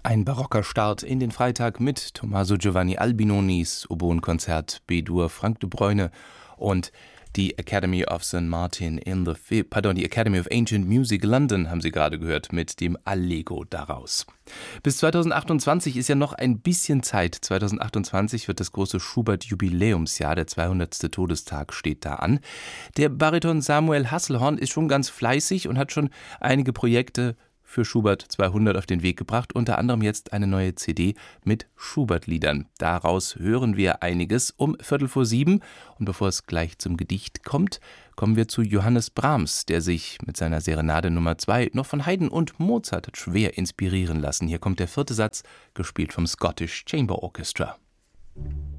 Ein barocker Start in den Freitag mit Tommaso Giovanni Albinonis Oboenkonzert B-Dur, Frank de Bruyne und die Academy of St. Martin die Academy of Ancient Music London haben Sie gerade gehört mit dem Allegro daraus. Bis 2028 ist ja noch ein bisschen Zeit. 2028 wird das große Schubert-Jubiläumsjahr, der 200. Todestag steht da an. Der Bariton Samuel Hasselhorn ist schon ganz fleißig und hat schon einige Projekte für Schubert 200 auf den Weg gebracht, unter anderem jetzt eine neue CD mit Schubert-Liedern. Daraus hören wir einiges um 6:15. Und bevor es gleich zum Gedicht kommt, kommen wir zu Johannes Brahms, der sich mit seiner Serenade Nummer 2 noch von Haydn und Mozart hat schwer inspirieren lassen. Hier kommt der 4. Satz, gespielt vom Scottish Chamber Orchestra.